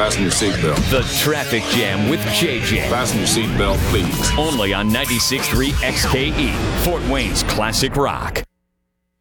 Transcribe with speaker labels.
Speaker 1: Fasten your seatbelt.
Speaker 2: The Traffic Jam with JJ.
Speaker 1: Fasten your seatbelt, please.
Speaker 2: Only on 96.3 XKE, Fort Wayne's classic rock.